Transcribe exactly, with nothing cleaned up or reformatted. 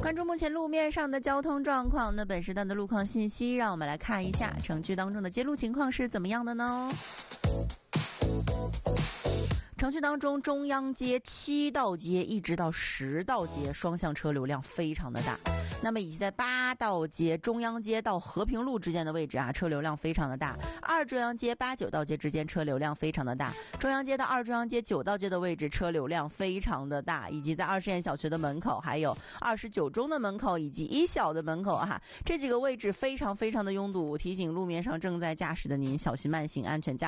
关注目前路面上的交通状况，那本时段的路况信息，让我们来看一下城区当中的街路情况是怎么样的呢？城区当中，中央街七道街一直到十道街双向车流量非常的大，那么以及在八道街中央街到和平路之间的位置啊，车流量非常的大。二中央街八九道街之间车流量非常的大，中央街到二中央街九道街的位置车流量非常的大，以及在二实验小学的门口，还有二十九中的门口以及一小的门口哈、啊，这几个位置非常非常的拥堵，提醒路面上正在驾驶的您小心慢行，安全驾驶。